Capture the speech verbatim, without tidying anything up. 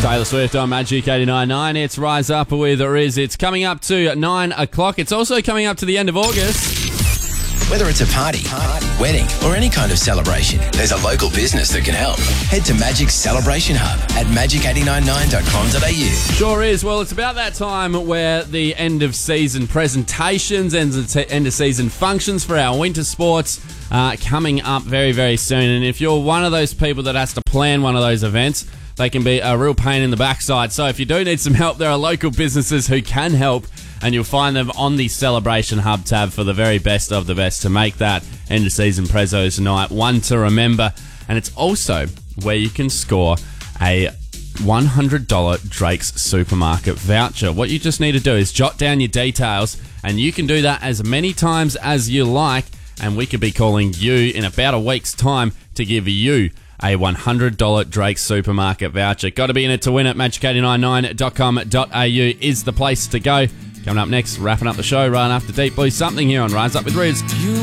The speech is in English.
Taylor Swift on Magic eighty-nine point nine. It's Rise Up with Riz. It's coming up to nine o'clock. It's also coming up to the end of August. Whether it's a party, party, wedding, or any kind of celebration, there's a local business that can help. Head to Magic's Celebration Hub at magic eight nine nine dot com dot a u. Sure is. Well, it's about that time where the end of season presentations and the end of season functions for our winter sports are coming up very, very soon. And if you're one of those people that has to plan one of those events, they can be a real pain in the backside. So if you do need some help, there are local businesses who can help, and you'll find them on the Celebration Hub tab for the very best of the best to make that end of season prezos night one to remember. And it's also where you can score a one hundred dollars Drake's Supermarket voucher. What you just need to do is jot down your details, and you can do that as many times as you like, and we could be calling you in about a week's time to give you a one hundred dollars Drake's Supermarket voucher. Got to be in it to win it. magic eight nine nine dot com dot a u is the place to go. Coming up next, wrapping up the show right after Deep Blue Something here on Rise Up with Riz.